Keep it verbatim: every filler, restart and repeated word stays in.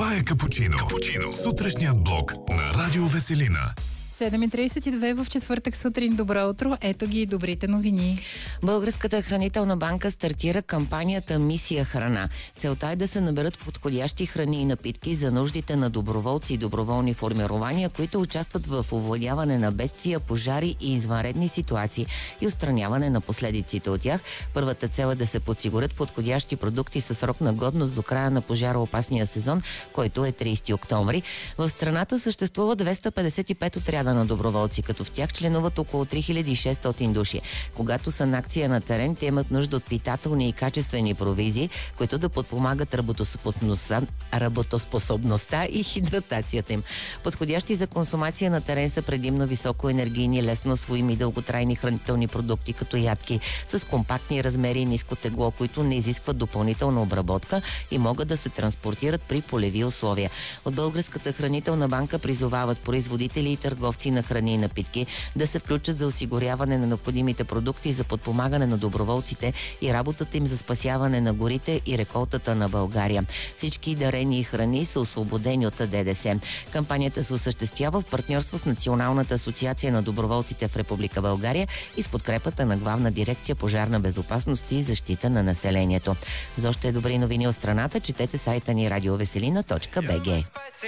Това е Капучино. Капучино. Сутрешният блок на Радио Веселина. седем и тридесет и две в четвъртък сутрин. Добро утро. Ето ги и добрите новини. Българската хранителна банка стартира кампанията Мисия храна. Целта е да се наберат подходящи храни и напитки за нуждите на доброволци и доброволни формирования, които участват в овладяване на бедствия, пожари и извънредни ситуации и отстраняване на последиците от тях. Първата цел е да се подсигурят подходящи продукти със срок на годност до края на пожароопасния сезон, който е тридесети октомври. В страната съществува двеста петдесет и пет отряда на доброволци, като в тях членуват около три хиляди и шестстотин души. Когато са на акция на терен, те имат нужда от питателни и качествени провизии, които да подпомагат работоспособността, работоспособността и хидратацията им. Подходящи за консумация на терен са предимно високоенергийни, лесно усвоими дълготрайни хранителни продукти, като ядки с компактни размери и ниско тегло, които не изискват допълнителна обработка и могат да се транспортират при полеви условия. От Българската хранителна банка призовават производители и търговци на храни и напитки да се включат за осигуряване на необходимите продукти за подпомагане на доброволците и работата им за спасяване на горите и реколтата на България. Всички дарени храни са освободени от ДДС. Кампанията се осъществява в партньорство с Националната асоциация на доброволците в Република България и с подкрепата на Главна дирекция пожарна безопасност и защита на населението. За още добри новини от страната четете сайта ни радиовеселина точка бг.